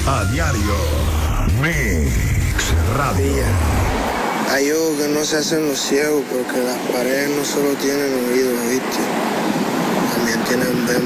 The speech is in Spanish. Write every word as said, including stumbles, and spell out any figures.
A diario. Mix Radio. Hay ojos que no se hacen los ciegos porque las paredes no solo tienen oídos, ¿viste? También tienen vemos.